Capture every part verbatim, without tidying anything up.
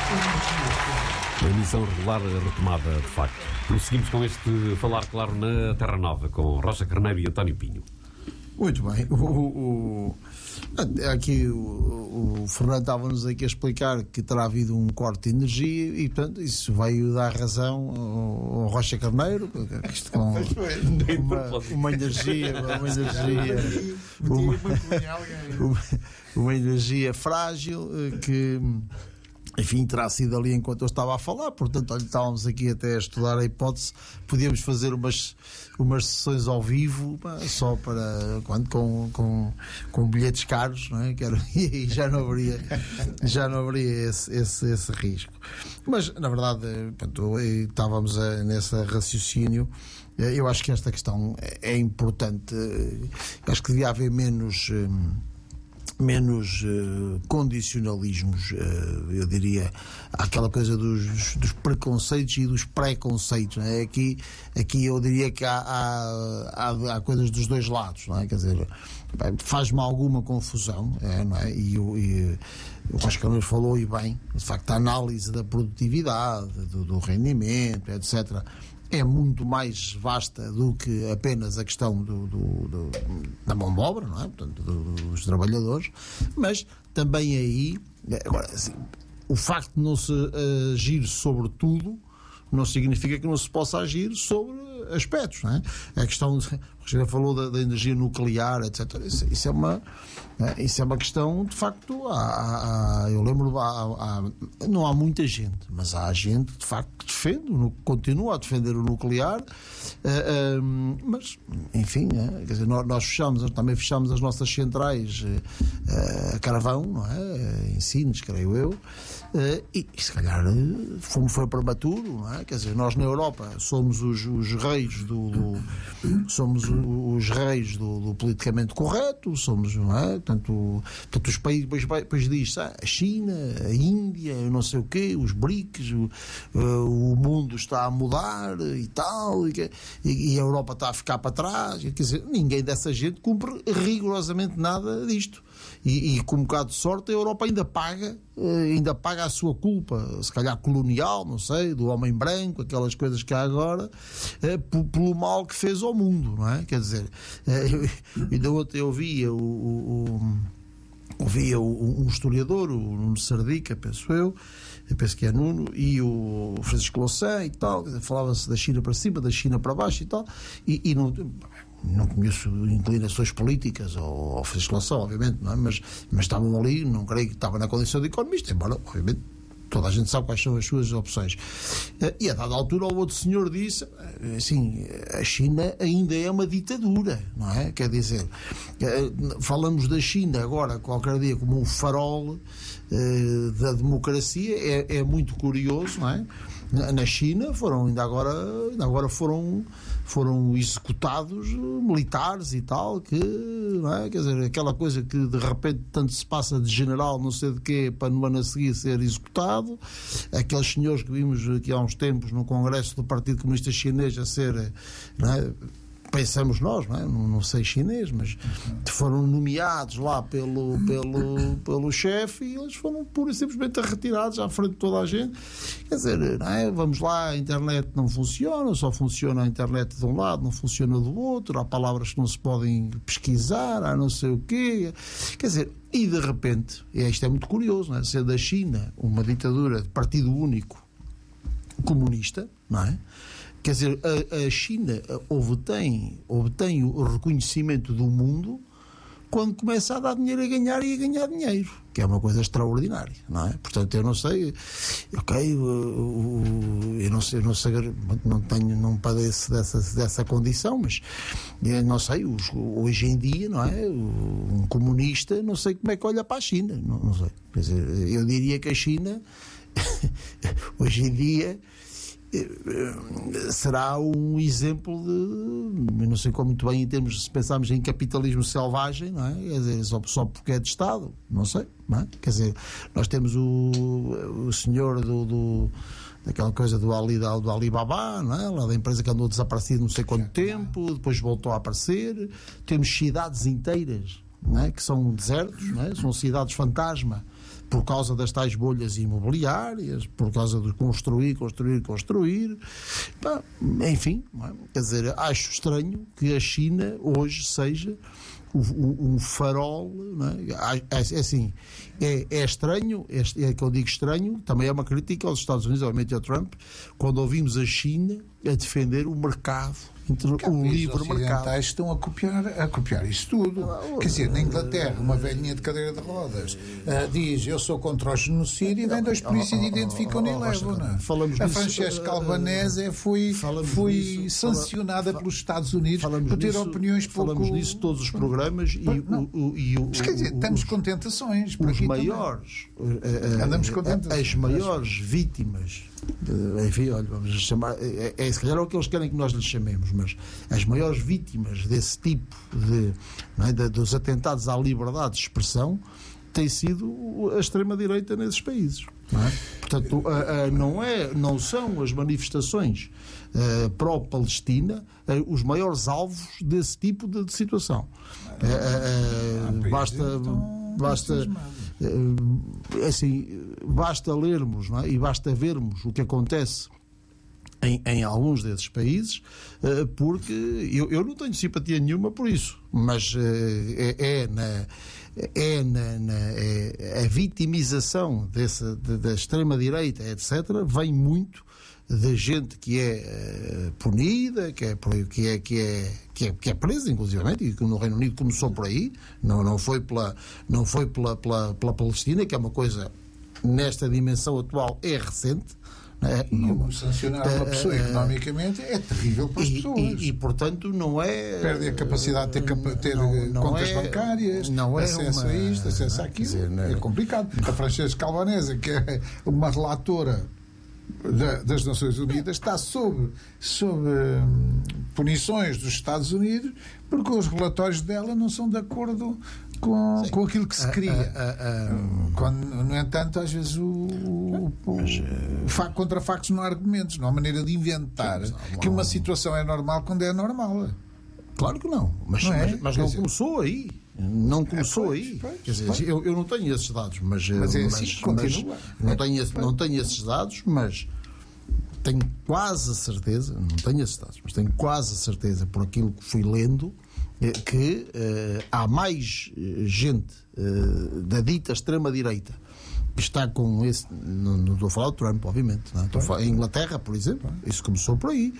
A emissão regular retomada, de facto. Prosseguimos com este Falar Claro na Terra Nova, com Rocha Carneiro e António Pinho. Muito bem. O, o, aqui o, o Fernando estava-nos aqui a explicar que terá havido um corte de energia e, portanto, isso veio dar razão ao, ao Rocha Carneiro, isto com uma, uma energia, uma energia, uma, uma, uma energia frágil que, enfim, terá sido ali enquanto eu estava a falar. Portanto, olha, estávamos aqui até a estudar a hipótese, podíamos fazer umas, umas sessões ao vivo, pá, só para quando com, com, com bilhetes caros, não é? Que era, e já não haveria, já não haveria esse, esse, esse risco. Mas, na verdade, portanto, estávamos a, nesse raciocínio. Eu acho que esta questão é importante. Eu acho que devia haver menos... menos uh, condicionalismos, uh, eu diria, aquela coisa dos, dos preconceitos e dos preconceitos, não é? Aqui, aqui eu diria que há, há, há, há coisas dos dois lados, não é? Quer dizer, faz-me alguma confusão, é, não é? E, e o Oscar nos falou, e bem, de facto, a análise da produtividade, do, do rendimento, etcétera, é muito mais vasta do que apenas a questão do, do, do, da mão de obra, não é? Portanto, do, dos trabalhadores, mas também aí, agora, assim, o facto de não se agir sobre tudo não significa que não se possa agir sobre aspectos, não é? A questão, o senhor falou da, da energia nuclear, etcétera. Isso, isso, é uma, isso é uma questão, de facto, há, há, eu lembro, há, há, não há muita gente, mas há gente, de facto, que defende, continua a defender o nuclear, uh, uh, mas, enfim, uh, quer dizer, nós, nós fechamos, também fechamos as nossas centrais uh, a carvão, não é? Em Sines, creio eu, uh, e, e se calhar uh, foi, foi prematuro, não é? Quer dizer, nós na Europa somos os, os reis do, do somos os reis do, do politicamente correto, somos, não é? Tanto, tanto os países, depois, depois diz ah, a China, a Índia, não sei o quê, os BRICS, o, uh, o mundo está a mudar e tal, e, e a Europa está a ficar para trás, quer dizer, ninguém dessa gente cumpre rigorosamente nada disto. E, e com um bocado de sorte a Europa ainda paga, ainda paga a sua culpa, se calhar colonial, não sei, do homem branco, aquelas coisas que há agora, pelo mal que fez ao mundo, não é? Quer dizer, ainda ontem eu via o, o, o, via um historiador, o Nuno Sardica, penso eu, eu penso que é Nuno, e o Francisco Louçã e tal, falava-se da China para cima, da China para baixo e tal, e, e não... não conheço inclinações políticas ou, ou legislação, obviamente, não é? mas, mas estavam ali, não creio que estava na condição de economista, embora, obviamente, toda a gente sabe quais são as suas opções. E a dada altura o outro senhor disse, assim, a China ainda é uma ditadura, não é? Quer dizer, falamos da China agora, qualquer dia, como um farol uh, da democracia, é, é muito curioso, não é? Na China foram, ainda agora, ainda agora foram, foram executados militares e tal, que, não é? Quer dizer, aquela coisa que de repente tanto se passa de general não sei de quê para no ano a seguir ser executado, aqueles senhores que vimos aqui há uns tempos no Congresso do Partido Comunista Chinês a ser, não é? Pensamos nós, não é? Não, não sei chinês, mas foram nomeados lá pelo, pelo, pelo chefe e eles foram pura e simplesmente retirados à frente de toda a gente. Quer dizer, não é? Vamos lá, a internet não funciona, só funciona a internet de um lado, não funciona do outro, há palavras que não se podem pesquisar, há não sei o quê. Quer dizer, e de repente, e isto é muito curioso, não é? Ser da China uma ditadura de partido único comunista, não é? Quer dizer, a, a China obtém, obtém o reconhecimento do mundo quando começa a dar dinheiro a ganhar e a ganhar dinheiro, que é uma coisa extraordinária, não é? Portanto, eu não sei, ok, eu, eu não sei, eu não sei, não tenho, não padeço dessa, dessa condição, mas eu não sei, os, hoje em dia, não é? Um comunista, não sei como é que olha para a China, não, não sei. Quer dizer, eu diria que a China, hoje em dia, será um exemplo de, eu não sei como muito bem em termos, se pensarmos em capitalismo selvagem, não é? Quer dizer, só, só porque é de Estado, não sei, não é? Quer dizer, nós temos o, o senhor do, do daquela coisa do, Ali, do Alibaba, não é? Lá da empresa que andou desaparecido não sei quanto tempo, depois voltou a aparecer. Temos cidades inteiras, não é? Que são desertos, não é? São cidades fantasma, por causa das tais bolhas imobiliárias, por causa de construir, construir, construir. Bah, enfim, não é? Quer dizer, acho estranho que a China hoje seja um farol, não é? É, é assim, é, é estranho, é, é que eu digo estranho, também é uma crítica aos Estados Unidos, obviamente ao Trump, quando ouvimos a China a defender o mercado, o livre mercado. Estão a copiar, a copiar isso tudo. Quer dizer, na Inglaterra, uma velhinha de cadeira de rodas uh, diz: eu sou contra o genocídio, e vem dois polícias e identificam e levam. A Francesca Albanese foi, foi sancionada pelos Estados Unidos por ter opiniões pouco... Falamos disso todos os programas e o... E o, Mas quer dizer, estamos com tentações. Os maiores... Andamos com tentações. As maiores vítimas... Enfim, olha, vamos chamar, é, é se calhar é o que eles querem que nós lhes chamemos, mas as maiores vítimas desse tipo de, não é, de dos atentados à liberdade de expressão têm sido a extrema-direita nesses países. Não é? Portanto, a, a, não, é, não são as manifestações a, pró-Palestina a, os maiores alvos desse tipo de, de situação. A, a, a, basta. Basta, assim, basta lermos, não é? E basta vermos o que acontece em, em alguns desses países, porque eu, eu não tenho simpatia nenhuma por isso, mas é, é, na, é, na, na, é a vitimização dessa, da extrema-direita, etcétera, vem muito da gente que é uh, punida, que é, que, é, que, é, que, é, que é presa, inclusivamente, e que no Reino Unido começou por aí, não, não foi, pela, não foi pela, pela, pela Palestina, que é uma coisa, nesta dimensão atual, é recente. É, e não, sancionar uma pessoa uh, economicamente é terrível para as e, pessoas. E, e, portanto, não é... Perde a capacidade de ter, capa, ter não, não contas é, bancárias, não é acesso uma, a isto, acesso a aquilo. Dizer, é complicado. A Francesca Albanese, que é uma relatora Da, das Nações Unidas, está sob, sob hum, punições dos Estados Unidos porque os relatórios dela não são de acordo com, com aquilo que se queria. Ah, ah, ah, Quando, no entanto, às vezes o, o, o mas, uh, contra factos não há argumentos, não há maneira de inventar sim, que uma situação é normal quando é normal. Claro que não, mas não, é? mas, mas não dizer, começou aí. Não começou é, pois, aí. Pois, Quer dizer, pois. Eu, eu não tenho esses dados, mas, mas, é mas, assim, mas não, tenho esse, não tenho esses dados, mas tenho quase a certeza, não tenho esses dados, mas tenho quase a certeza, por aquilo que fui lendo, que uh, há mais gente uh, da dita extrema-direita que está com esse. Não, não estou a falar do Trump, obviamente. Não, estou a falar, em Inglaterra, por exemplo, isso começou por aí.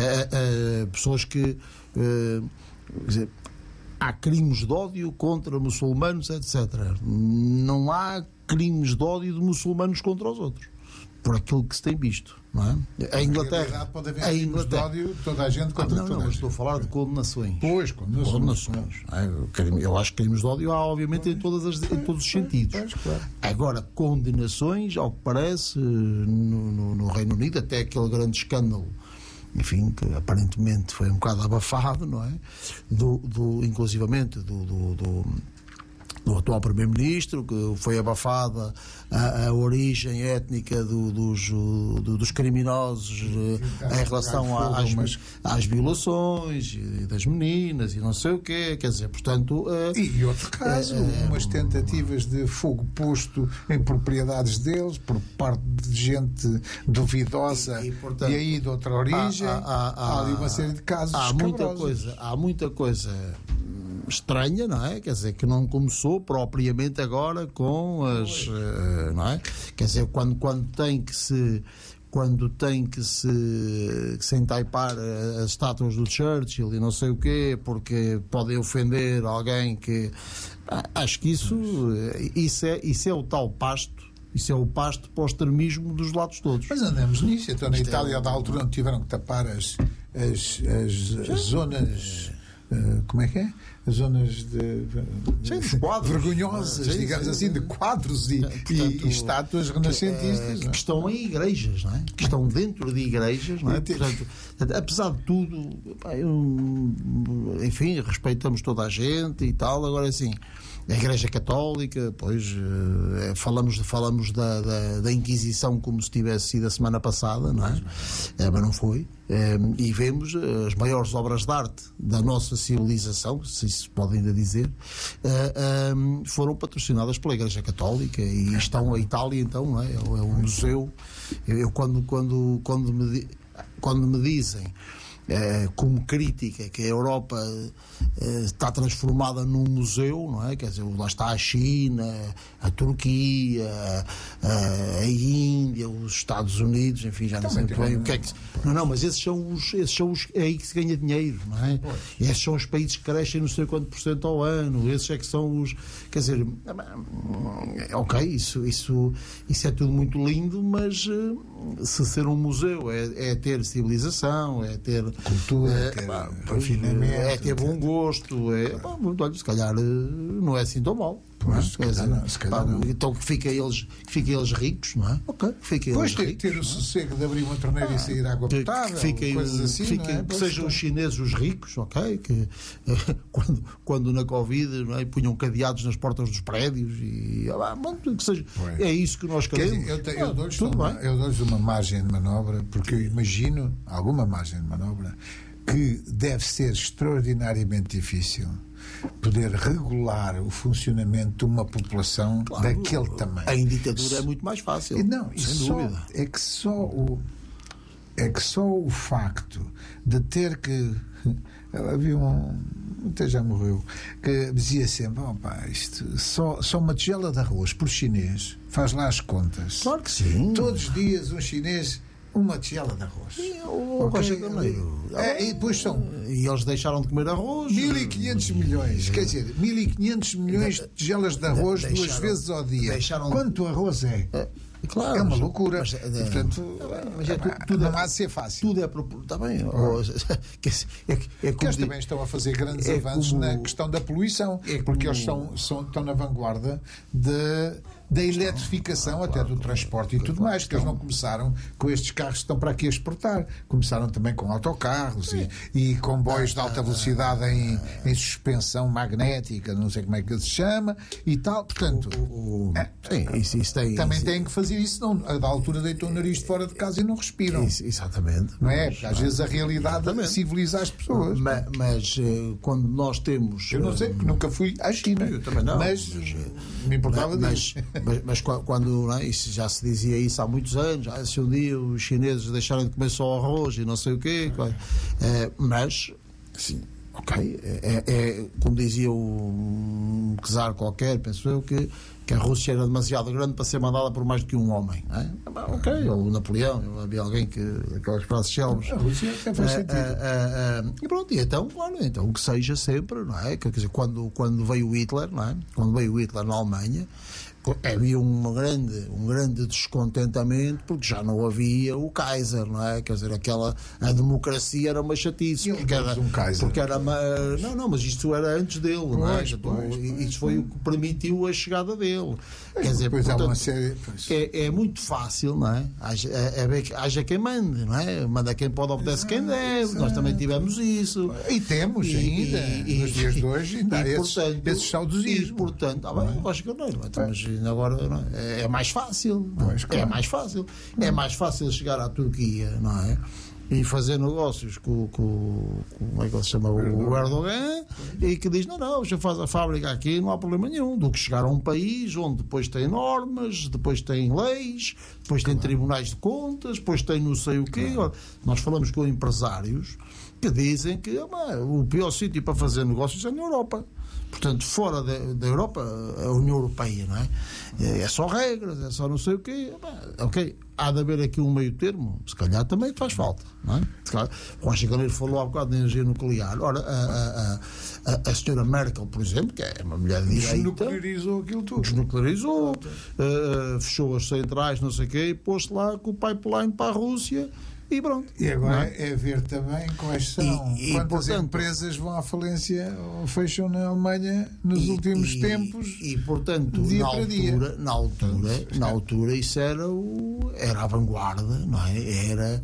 Uh, uh, pessoas que. Uh, quer dizer, há crimes de ódio contra muçulmanos, etcétera. Não há crimes de ódio de muçulmanos contra os outros, por aquilo que se tem visto, não é? A Inglaterra, pode haver a Inglaterra, de ódio, toda a gente contra ah, não, toda não, a mas estou a falar de condenações. Pois, condenações. condenações. Eu acho que crimes de ódio há, obviamente, em, todas as, em todos os sentidos. Pois, claro. Agora, condenações, ao que parece, no, no, no Reino Unido, até aquele grande escândalo, enfim, que aparentemente foi um bocado abafado, não é? Do, do, inclusivamente do, do, do, do atual Primeiro-Ministro, que foi abafada a, a origem étnica do, dos, do, dos criminosos em relação às, às violações e das meninas e não sei o quê, quer dizer, portanto... Uh, e outro caso, uh, umas tentativas de fogo posto em propriedades deles por parte de gente duvidosa e, e, portanto, e aí de outra origem, há, há, há, há ali uma série de casos há muita coisa, há muita coisa estranha, não é? Quer dizer, que não começou propriamente agora com as... Uh, não é? Quer dizer, quando, quando tem que se... quando tem que se, que se entaipar as estátuas do Churchill e não sei o quê, porque podem ofender alguém que... Acho que isso, isso, é, isso é o tal pasto, isso é o pasto para o extremismo dos lados todos. Mas andamos nisso. Então, na Itália, da altura, onde tiveram que tapar as, as, as, as zonas... Uh, como é que é? As zonas de, sim, de quadros, vergonhosas, sim, digamos sim, assim, de quadros e, portanto, e, e estátuas renascentistas. Que, uh, que estão em igrejas, não é? Que estão dentro de igrejas, não é? Portanto, apesar de tudo, eu, enfim, respeitamos toda a gente e tal, agora assim, a Igreja Católica, pois uh, falamos, falamos da, da, da Inquisição como se tivesse sido a semana passada, não é? É, mas não foi. É, e vemos as maiores obras de arte da nossa civilização, se isso se pode ainda dizer, uh, um, foram patrocinadas pela Igreja Católica e estão a Itália, então, não é? É o museu. Eu, eu quando, quando, quando, me, quando me dizem É, como crítica que a Europa é, está transformada num museu, não é? Quer dizer, lá está a China, a Turquia, a, a Índia, os Estados Unidos, enfim, já não sei muito bem o que é que... Não, não, mas esses são os, esses são os é aí que se ganha dinheiro, não é? Pois. Esses são os países que crescem não sei quanto por cento ao ano, esses é que são os... Quer dizer, ok, isso, isso, isso é tudo muito lindo, mas se ser um museu é, é ter civilização, é ter cultura, é, ter pá, refinamento, é ter bom gosto, é, pá, olha, se calhar não é assim tão mal. Pois, se calhar não, se calhar pá, não. Então que fiquem eles, que fiquem eles ricos, não é? Ok, que fiquem pois eles ter, ricos. ter o sossego de abrir uma torneira ah, e sair água que, potável, que fiquem, coisas assim, que, fiquem, não é? que sejam os chineses os ricos, ok? Que quando, quando na Covid, não é, punham cadeados nas portas dos prédios e ah, que seja, é isso que nós queremos. Dizer, eu, te, eu ah, dou-lhes uma, eu dou-lhes uma margem de manobra, porque eu imagino alguma margem de manobra que deve ser extraordinariamente difícil poder regular o funcionamento de uma população claro, daquele tamanho. Em ditadura é muito mais fácil. Não, sem só, dúvida. É que só o é que só o facto de ter que havia um até já morreu que dizia sempre, oh, pá, isto, só, só uma tigela de arroz por chinês faz lá as contas. Claro que sim. Todos os dias um chinês uma tigela de arroz. E, o okay. é, e depois são. E eles deixaram de comer arroz. mil e quinhentos milhões. Quer dizer, mil e quinhentos milhões de tigelas de arroz de, duas vezes ao dia. Deixaram... Quanto arroz é? é Claro, é uma loucura. Mas, e, portanto, mas é, tudo, tudo não é, há de ser fácil. Tudo é está bem. Oh. É, é, é porque eles também estão a fazer grandes é avanços como, na questão da poluição, é porque como, eles são, são, estão na vanguarda de, da eletrificação, até do transporte e tudo mais, que eles não começaram com estes carros que estão para aqui a exportar. Começaram também com autocarros e, e comboios de alta velocidade em, em suspensão magnética, não sei como é que se chama, e tal. Portanto, o, o, é, sim, isso, isso tem, também isso, têm que fazer isso, não, a da altura deitam o nariz de fora de casa e não respiram. Isso, exatamente. Não é? Porque às vezes a realidade exatamente. Civiliza as pessoas. Mas, mas quando nós temos... Eu não sei, porque nunca fui à China. Eu também não. Mas, mas me importava mas, disso. Mas, mas quando... Não é? Isso já se dizia isso há muitos anos. Ah, se um dia os chineses deixarem de comer só arroz e não sei o quê. É, mas, assim... Ok, é, é, como dizia um czar qualquer, penso eu, que, que a Rússia era demasiado grande para ser mandada por mais do que um homem. É? Ok, ou o Napoleão, havia alguém que, aquelas frases célebres. A Rússia até faz sentido. É, é, é, e pronto, e então, claro, então que seja sempre, não é? Quer dizer, quando, quando veio Hitler, não é? Quando veio Hitler na Alemanha, havia um grande, um grande descontentamento porque já não havia o Kaiser, não é? Quer dizer, aquela, a democracia era uma chatice. Porque era, um Kaiser. Porque era uma, não, não, mas isto era antes dele, pois, não é? Pois, pois, isto foi o que permitiu a chegada dele. Pois, Quer dizer, portanto, há uma série, é, é muito fácil, não é? Haja, é, é, haja quem mande, não é? Manda quem pode, obedece quem deve. Exato. Nós também tivemos isso. E temos e, ainda, e, nos dias de hoje, ainda há esses, esses saudosismos. E, portanto, ah, bem, eu acho que não, mas agora não é? É mais fácil, pois, claro. é mais fácil não. É mais fácil chegar à Turquia, não é? E fazer negócios com, com, com como é que ele se chama, o Erdogan, Erdogan e que diz, não, não, você faz a fábrica aqui, não há problema nenhum, do que chegar a um país onde depois tem normas, depois tem leis, depois claro. Tem tribunais de contas, depois tem não sei o quê. Claro. Nós falamos com empresários que dizem que ah, o pior sítio para fazer negócios é na Europa. Portanto, fora da, da Europa, a União Europeia, não é? É só regras, é só não sei o quê. Ok, há de haver aqui um meio termo, se calhar também faz falta, não é? O Rocha Carneiro falou há bocado de energia nuclear. Ora, a, a, a, a senhora Merkel, por exemplo, que é uma mulher de direita, desnuclearizou aquilo tudo. Desnuclearizou, uh, fechou as centrais, não sei o quê, e pôs lá com o pipeline para a Rússia. E pronto. E agora é? é ver também quais são e, e, quantas portanto, empresas vão à falência ou fecham na Alemanha nos e, últimos e, tempos. E portanto, dia na, para altura, dia. na altura, na altura isso era o, era a vanguarda, não é? Era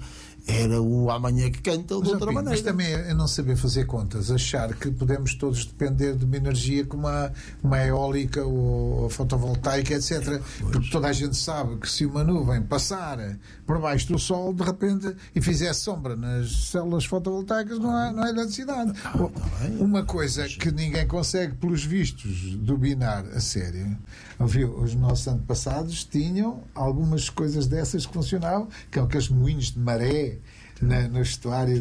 era o amanhã que canta ou de outra maneira. Mas também é não saber fazer contas, achar que podemos todos depender de uma energia como uma, uma eólica ou fotovoltaica, etcétera. Porque toda a gente sabe que se uma nuvem passar por baixo do sol, de repente, e fizer sombra nas células fotovoltaicas, não há, não há eletricidade. Uma coisa que ninguém consegue, pelos vistos, dominar a sério. Ouviu? Os nossos antepassados tinham algumas coisas dessas que funcionavam, que é aqueles moinhos de maré na, no estuário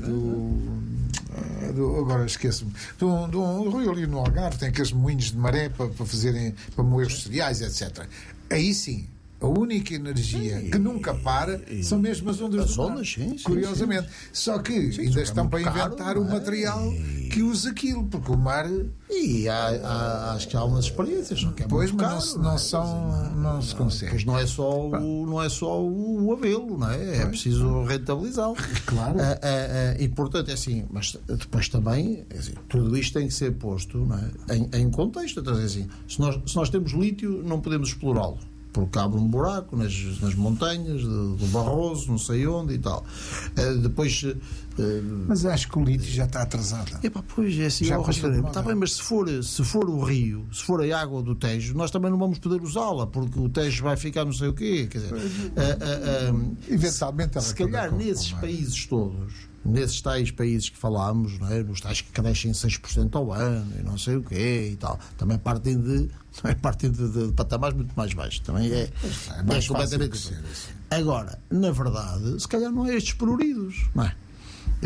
do, do agora esqueço-me do, do Rio ali no Algarve, tem aqueles moinhos de maré para, para fazerem, para moer os cereais, etcétera. Aí sim, a única energia que nunca para são mesmo as ondas as do mar. ondas, sim, sim, curiosamente. sim. Só que sim, ainda é estão para caro, inventar o é? material que usa aquilo, porque o mar. E há, há, acho que há umas experiências, não é? Pois, mas caro, não, se- não é? são. Não se consegue. Pois não é só o, não é só o havê-lo, não é? É preciso rentabilizá-lo. Claro. Ah, ah, ah, e portanto é assim, mas depois também, é assim, tudo isto tem que ser posto, não é? em, em contexto. Então, é assim, se, nós, se nós temos lítio, não podemos explorá-lo. Porque abre um buraco nas, nas montanhas do, do Barroso, não sei onde e tal. Uh, depois. Uh, Mas acho que o lítio já está atrasado. Epá, pois é assim, Já ó, passou de moda. está bem, mas se for, se for o rio, se for a água do Tejo, nós também não vamos poder usá-la, porque o Tejo vai ficar não sei o quê. Quer dizer, uh, uh, uh, Eventualmente ela se, se calhar acaba com- nesses com mais. países todos, nesses tais países que falámos, não é? Nos tais que crescem seis por cento ao ano e não sei o quê e tal, também partem de, também partem de, de patamares muito mais baixos. Também é, É mais é fácil completamente crescer, diferente. assim. Agora, na verdade, se calhar não é estes pruridos, não é? É,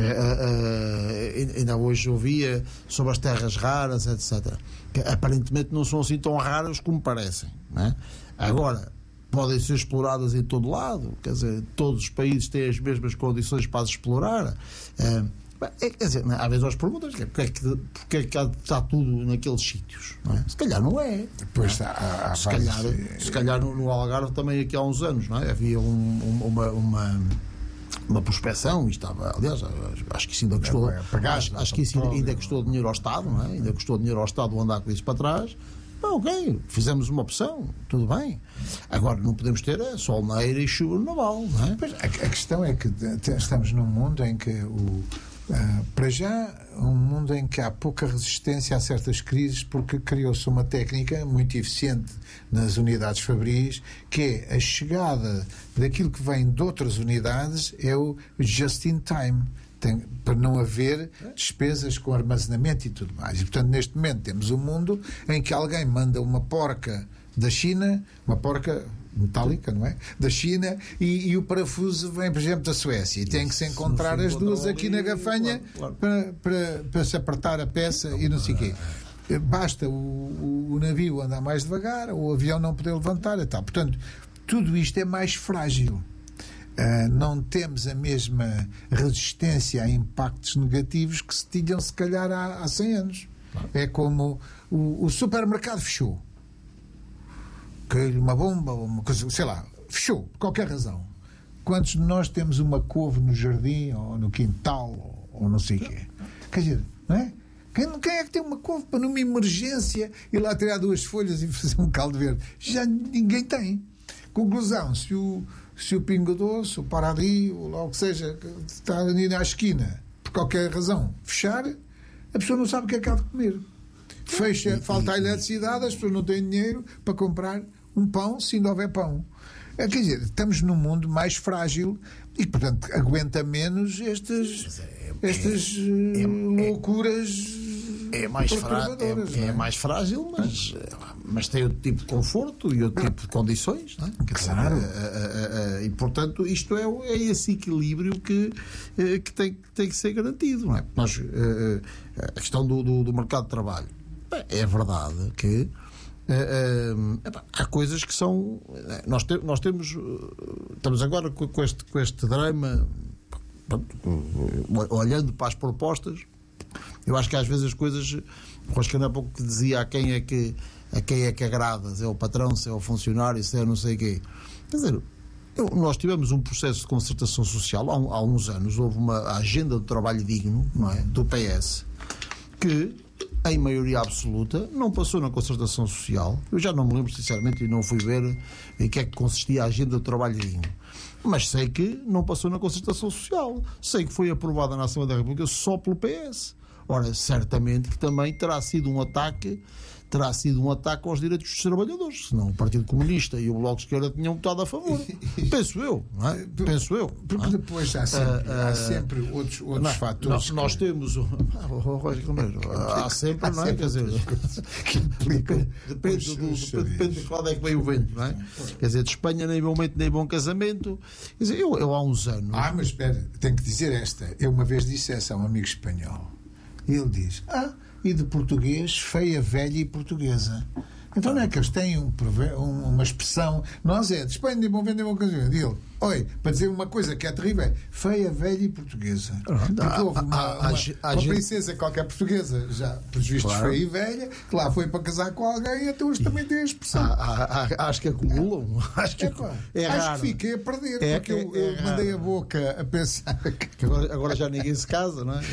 é, é, ainda hoje ouvia sobre as terras raras, etcétera, que aparentemente não são assim tão raras como parecem, não é? Agora, podem ser exploradas em todo lado, quer dizer, todos os países têm as mesmas condições para as explorar. É, é, quer dizer, às vezes nós perguntamos porque é que, porque é que há- está tudo naqueles sítios, não é? Se calhar não é. Depois não é? há- há se, calhar, vários- se calhar no, no Algarve também aqui há uns anos, não é? Havia um- um- uma, uma uma prospecção e estava, aliás, acho que isso ainda custou, É, pagar, acho, dá acho que isso ainda, petróleo, ainda custou dinheiro ao Estado, não é? Ainda custou dinheiro ao Estado andar com isso para trás. Bom, ok, fizemos uma opção, tudo bem. Agora não podemos ter é, solneira e chuva no naval, não é? Pois, a, a questão é que te- estamos num mundo em que o ah, para já, um mundo em que há pouca resistência a certas crises, porque criou-se uma técnica muito eficiente nas unidades fabris, que é a chegada daquilo que vem de outras unidades, é o just in time. Tem, para não haver despesas com armazenamento e tudo mais. E, portanto, neste momento temos um mundo em que alguém manda uma porca da China, uma porca metálica, não é? Da China, e, e o parafuso vem, por exemplo, da Suécia. E tem que se encontrar as duas aqui na gafanha para, para, para se apertar a peça e não sei o quê. Basta o, o, o navio andar mais devagar, o avião não poder levantar e tal. Portanto, tudo isto é mais frágil. Uh, não temos a mesma resistência a impactos negativos que se tinham, se calhar, há, há cem anos. É como o, o supermercado fechou. Caiu-lhe uma bomba, uma coisa, sei lá, fechou, por qualquer razão. Quantos de nós temos uma couve no jardim, ou no quintal, ou, ou não sei o quê? Quer dizer, não é? Quem, quem é que tem uma couve para numa emergência ir lá tirar duas folhas e fazer um caldo verde? Já ninguém tem. Conclusão, se o, se o Pingo Doce, o Paradi, ou lá o que seja, que está ali na esquina, por qualquer razão, fechar, a pessoa não sabe o que é que há de comer. Fecha, falta a eletricidade, as pessoas não têm dinheiro para comprar um pão, se ainda houver pão. É, quer dizer, estamos num mundo mais frágil e, portanto, aguenta menos estas, estas é- é- loucuras. É mais, frá- perturbadoras, é, não é é? mais frágil, mas, mas tem outro tipo de conforto e outro tipo de condições. Não é? Quer dizer, Claro. eh, eh, eh, e, portanto, isto é, o- é esse equilíbrio que, eh, que tem, tem que ser garantido. Não é? Nós, eh, eh, a questão do, do, do mercado de trabalho. Bem, é verdade que eh, eh, epá, há coisas que são. eh, Nós, te- nós temos. eh, Estamos agora com, com este, com este drama, pronto, eh, olhando para as propostas. Eu acho que às vezes as coisas, o Roscano há pouco que dizia a quem é que a quem é que agrada, se é o patrão, se é o funcionário, se é não sei o quê. Quer dizer, eu- nós tivemos um processo de concertação social há, um- há uns anos, houve uma agenda do trabalho digno, não é, do P S, que em maioria absoluta, não passou na concertação social. Eu já não me lembro, sinceramente, e não fui ver em que é que consistia a agenda do trabalhinho. Mas sei que não passou na concertação social. Sei que foi aprovada na Assembleia da República só pelo P S. Ora, certamente que também terá sido um ataque, terá sido um ataque aos direitos dos trabalhadores, senão o Partido Comunista e o Bloco de Esquerda tinham votado a favor. Penso eu, não é? Penso eu. Porque depois há sempre, uh, há sempre outros, outros não, fatores. Nós, que... nós temos. O... há sempre, não é? Quer dizer, depende, depende, do, depende, depende de qual é que vem o vento, não é? Quer dizer, de Espanha nem bom momento nem bom casamento. Quer dizer, eu, eu há uns anos. Ah, mas espera, tenho que dizer esta. Eu uma vez disse essa a um amigo espanhol. E ele diz: Ah, e de português, feia, velha e portuguesa. Então não é que eles têm um, uma expressão, nós é de Espanha, nem bom vento, nem bom casamento. E ele, oi, para dizer uma coisa que é terrível, é feia, velha e portuguesa. Porque houve uma, uma, uma princesa qualquer portuguesa, já pelos vistos claro. feia e velha, que lá foi para casar com alguém, então eles também têm a expressão. Ah, ah, acho que acumulam. Acho que, é, é acho raro. que fiquei a perder, é, porque é, eu, eu é mandei a boca a pensar que agora, agora já ninguém se casa, não é?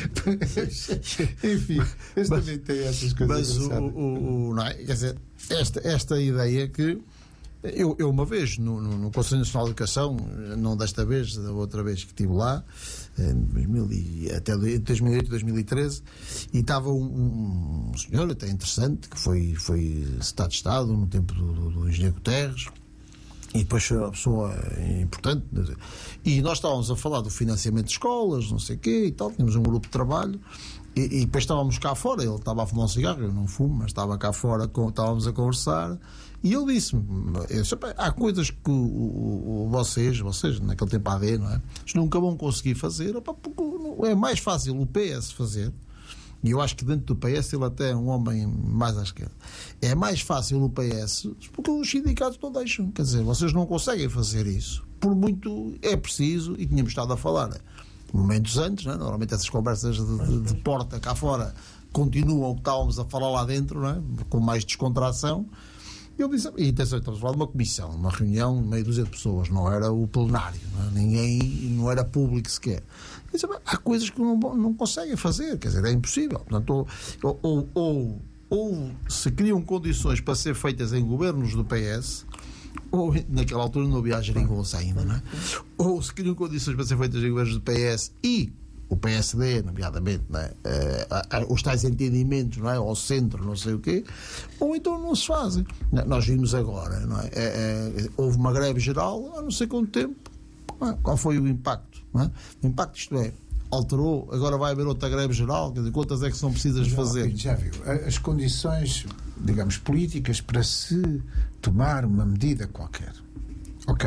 Enfim, eles também têm essas coisas. Mas o, o, o, não é? Quer dizer, esta, esta ideia que eu, eu uma vez no, no, no Conselho Nacional de Educação, não desta vez, da outra vez que estive lá, em dois mil e, até dois mil e oito, dois mil e treze, e estava um, um senhor até interessante, que foi, foi secretário de Estado no tempo do, do, do engenheiro Guterres, e depois foi uma pessoa importante, e nós estávamos a falar do financiamento de escolas, não sei o quê e tal, tínhamos um grupo de trabalho. E, e depois estávamos cá fora, ele estava a fumar um cigarro, eu não fumo, mas estava cá fora, com, estávamos a conversar, e ele disse-me, eu disse, há coisas que o, o, vocês, vocês, naquele tempo A D, não é? Nunca vão conseguir fazer, opa, porque é mais fácil o P S fazer, e eu acho que dentro do P S ele até é um homem mais à esquerda, é mais fácil o P S, porque os sindicatos não deixam, quer dizer, vocês não conseguem fazer isso, por muito é preciso, e tínhamos estado a falar, momentos antes, não é? Normalmente essas conversas de, de, de porta cá fora continuam o que estávamos a falar lá dentro, não é? Com mais descontração. E eu disse, e atenção, estamos a falar de uma comissão, uma reunião de meia dúzia de pessoas, não era o plenário, não é? Ninguém, não era público sequer. Eu disse, há coisas que não, não conseguem fazer, quer dizer, é impossível. Portanto, ou, ou, ou, ou se criam condições para ser feitas em governos do P S, ou naquela altura não havia a geringonça ainda, não é? Ou se criam condições para ser feitas em governos do P S e o P S D, nomeadamente, não é? Uh, os tais entendimentos, não é? Ao centro, não sei o quê, ou então não se fazem. Nós vimos agora, não é? É, é, houve uma greve geral há não sei quanto tempo. É? Qual foi o impacto? Não é? O impacto, isto é, alterou, agora vai haver outra greve geral, quer dizer, quantas é que são precisas já, fazer? Já viu, as condições, digamos, políticas para se tomar uma medida qualquer. Ok.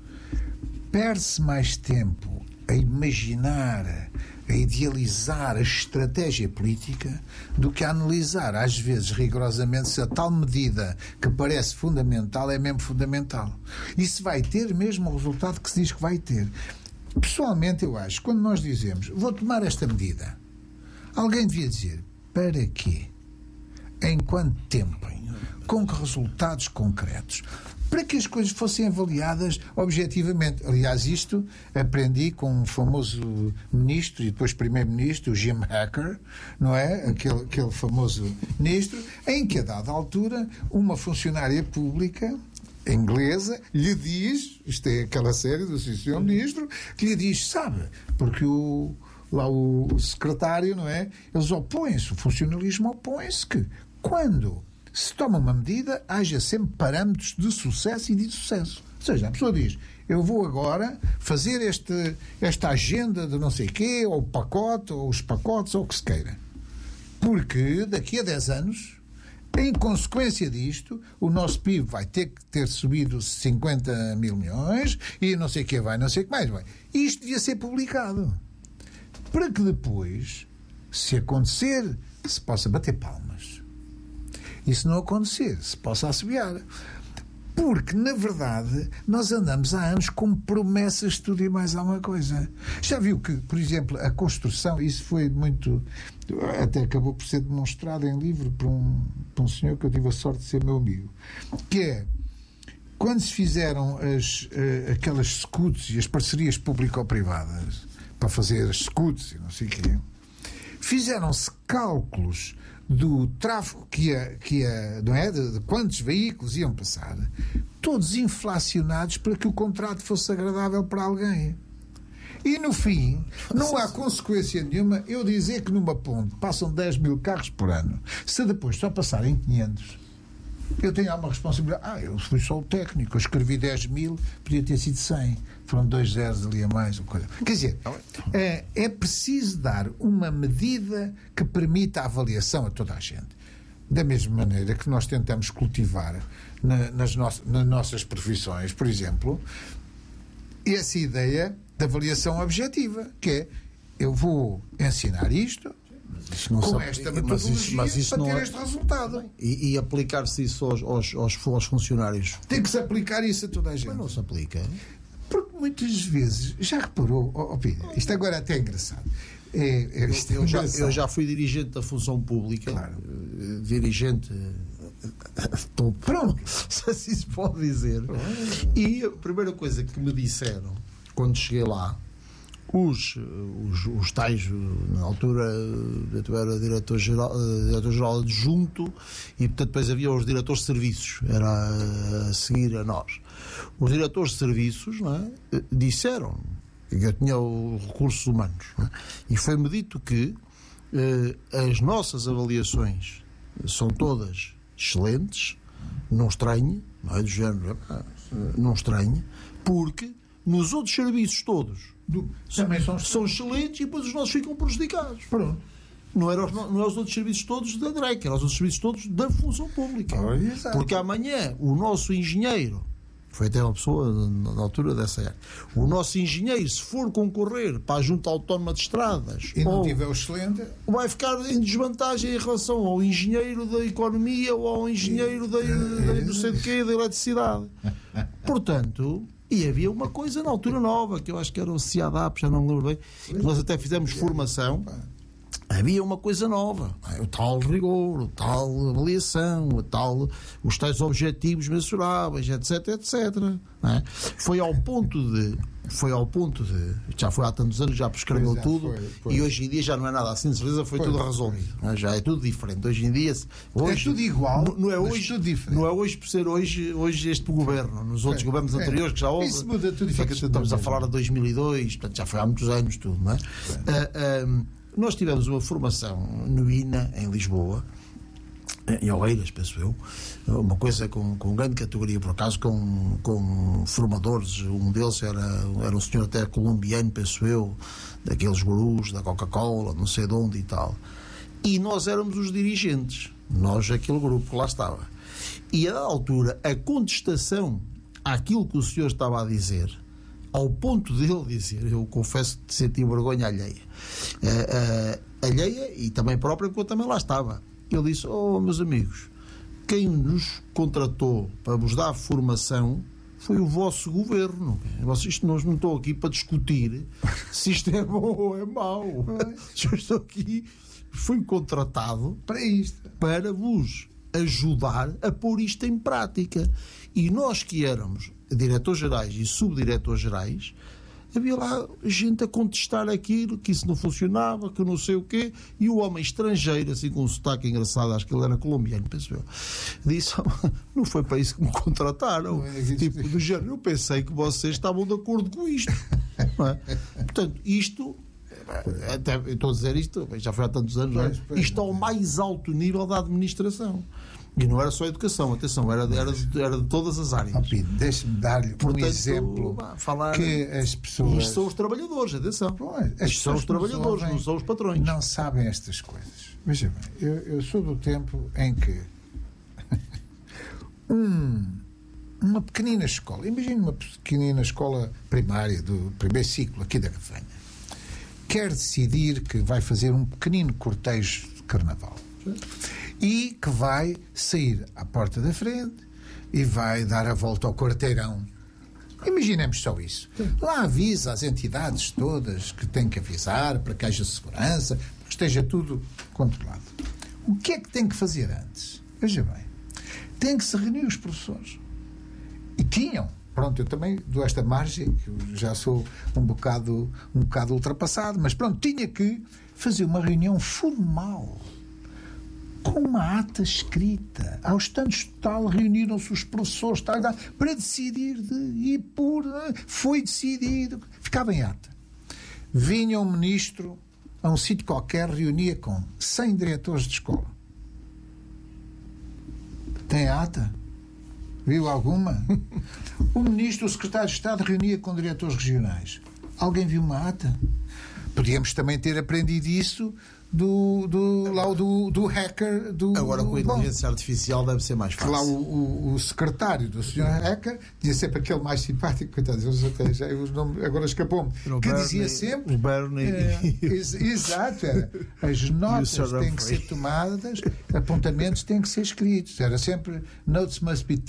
Perde-se mais tempo a imaginar, a idealizar a estratégia política do que a analisar, às vezes, rigorosamente, se a tal medida que parece fundamental é mesmo fundamental. E se vai ter mesmo o resultado que se diz que vai ter. Pessoalmente, eu acho, quando nós dizemos vou tomar esta medida, alguém devia dizer para quê? Em quanto tempo? Com que resultados concretos? Para que as coisas fossem avaliadas objetivamente. Aliás, isto aprendi com um famoso ministro e depois primeiro-ministro, o Jim Hacker, não é? Aquele, aquele famoso ministro, em que a dada altura uma funcionária pública inglesa lhe diz, isto é aquela série do senhor Ministro, que lhe diz, sabe, porque o, lá o secretário, não é? Eles opõem-se, o funcionalismo opõe-se que quando se toma uma medida, haja sempre parâmetros de sucesso e de insucesso. Ou seja, a pessoa diz, eu vou agora fazer este, esta agenda de não sei quê, ou o pacote, ou os pacotes, ou o que se queira. Porque daqui a dez anos, em consequência disto, o nosso P I B vai ter que ter subido cinquenta mil milhões e não sei o que vai, não sei o que mais vai. Isto devia ser publicado. Para que depois, se acontecer, se possa bater palmas. E se não acontecer, se possa assobiar. Porque, na verdade, nós andamos há anos com promessas de tudo e mais alguma coisa. Já viu que, por exemplo, a construção, isso foi muito... Até acabou por ser demonstrado em livro por um, por um senhor que eu tive a sorte de ser meu amigo. Que é, quando se fizeram as, aquelas scouts e as parcerias público-privadas para fazer as scouts e não sei o quê, fizeram-se cálculos do tráfego que ia, que ia não é? De, de quantos veículos iam passar, todos inflacionados para que o contrato fosse agradável para alguém. E no fim, não há consequência nenhuma eu dizer que numa ponte passam dez mil carros por ano, se depois só passarem quinhentos. Eu tenho alguma responsabilidade. Ah, eu fui só o técnico, eu escrevi dez mil, podia ter sido cem. Foram dois zeros ali a mais. Ou coisa. Quer dizer, é, é preciso dar uma medida que permita a avaliação a toda a gente. Da mesma maneira que nós tentamos cultivar na, nas, no, nas nossas profissões, por exemplo, essa ideia de avaliação objetiva, que é, eu vou ensinar isto com sabe, esta mas metodologia isso, mas isso para ter não é, este resultado. E, e aplicar-se isso aos, aos, aos, aos funcionários? Tem que se aplicar isso a toda a gente. Mas não se aplica. Porque muitas vezes, já reparou, oh, oh Pedro, isto agora até é engraçado. É, é, isto é Eu já, engraçado. eu já fui dirigente da função pública, Claro. eh, dirigente eh, topo, Pronto. se assim se pode dizer. E a primeira coisa que me disseram quando cheguei lá, os, os, os tais, na altura eu era diretor-geral diretor-geral adjunto e portanto depois havia os diretores de serviços, era a seguir a nós. Os diretores de serviços, não é, disseram que eu tinha os recursos humanos, não é, e foi-me dito que eh, as nossas avaliações são todas excelentes, não estranhe, não é do género, não estranhe, porque nos outros serviços todos Do, também são, são excelentes e depois os nossos ficam prejudicados. Pronto. Não eram os, não eram os outros serviços todos da D R E C, eram os outros serviços todos da função pública. Oh, exato. Porque amanhã o nosso engenheiro, foi até uma pessoa na, na altura dessa área, o nosso engenheiro, se for concorrer para a Junta Autónoma de Estradas, E não ou, tiver o excelente, vai ficar em desvantagem em relação ao engenheiro da economia ou ao engenheiro da, da não sei de quê, da eletricidade. Portanto, e havia uma coisa na altura nova, que eu acho que era o CIADAP, já não me lembro bem, que nós até fizemos formação. Havia uma coisa nova, o tal rigor, o tal avaliação, o tal, os tais objetivos mensuráveis, etc, etcétera. Não é? Foi ao ponto de, foi ao ponto de, já foi há tantos anos, já prescreveu Pois é, tudo, foi, pois. e hoje em dia já não é nada assim, de certeza foi Pois, tudo resolvido. não é? Já é tudo diferente. Hoje em dia, hoje, tudo igual, não, não é mas hoje, tudo diferente. não é hoje por ser hoje, hoje este governo, nos outros É, governos é. anteriores que já houve. Isso muda tudo e Só fica que tudo estamos a bem. falar de dois mil e dois, portanto já foi há muitos anos tudo, não é? Ah, ah, nós tivemos uma formação no I N A, em Lisboa, em Oeiras, penso eu, uma coisa com, com grande categoria, por acaso, com, com formadores. Um deles era, era um senhor até colombiano, penso eu, daqueles gurus da Coca-Cola, não sei de onde e tal. E nós éramos os dirigentes, nós, aquele grupo que lá estava. E, a altura, a contestação àquilo que o senhor estava a dizer, ao ponto dele dizer, eu confesso que senti vergonha alheia, uh, uh, alheia e também própria, porque eu também lá estava. Ele disse: oh, meus amigos, quem nos contratou para vos dar formação foi o vosso governo. Vocês não, não estou aqui para discutir se isto é bom ou é mau. Eu estou aqui, fui contratado para isto, para vos ajudar a pôr isto em prática. E nós que éramos diretores-gerais e subdiretores-gerais, havia lá gente a contestar aquilo, que isso não funcionava, que não sei o quê, e o homem estrangeiro, assim com um sotaque engraçado, acho que ele era colombiano, penso eu, disse: não foi para isso que me contrataram. Não é isso. Tipo, do género, eu pensei que vocês estavam de acordo com isto. Não é? Portanto, isto, até, eu estou a dizer isto, já foi há tantos anos, não é? Pois, pois, Isto ao mais alto nível da administração. E não era só a educação, atenção, era, era, de, era de todas as áreas. Oh, Pedro, deixe-me dar-lhe um Portanto, exemplo vá, falar, que as pessoas... Isto são os trabalhadores, atenção. Pois, as Isto são os pessoas que nos trabalhadores, ouvem não são os patrões. Não sabem estas coisas. Veja bem, eu, eu sou do tempo em que um, uma pequenina escola, imagine uma pequenina escola primária do primeiro ciclo aqui da Gafanha, quer decidir que vai fazer um pequenino cortejo de carnaval e que vai sair à porta da frente e vai dar a volta ao quarteirão. Imaginemos só isso. Lá avisa as entidades todas que têm que avisar para que haja segurança, para que esteja tudo controlado. O que é que tem que fazer antes? Veja bem, tem que se reunir os professores. E tinham. Pronto, eu também dou esta margem, que eu já sou um bocado, um bocado ultrapassado, mas pronto, tinha que fazer uma reunião formal com uma ata escrita. Aos tantos tal, reuniram-se os professores tal, tal, para decidir de, e por foi decidido. Ficava em ata. Vinha um ministro a um sítio qualquer, reunia com cem diretores de escola. Tem ata? Viu alguma? O ministro, o secretário de Estado, reunia com diretores regionais. Alguém viu uma ata? Podíamos também ter aprendido isso do, do, lá, do, do hacker. Do, Agora, com a inteligência artificial deve ser mais fácil. Lá o, o, o secretário do senhor hacker tinha sempre aquele mais simpático, coitado, até, já, o nome agora escapou-me, que Bernie, dizia sempre. O Bernie. É, ex, exato, era. As notas têm que ser tomadas, apontamentos têm que ser escritos. Era sempre notes must be